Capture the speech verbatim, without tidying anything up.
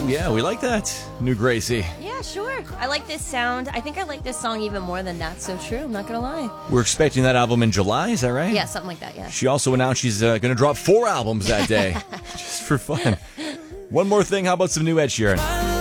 Yeah, we like that. New Gracie. Yeah, sure. I like this sound. I think I like this song even more than That's So True. I'm not going to lie. We're expecting that album in July, is that right? Yeah, something like that, yeah. She also announced she's uh, going to drop four albums that day, just for fun. One more thing, how about some new Ed Sheeran?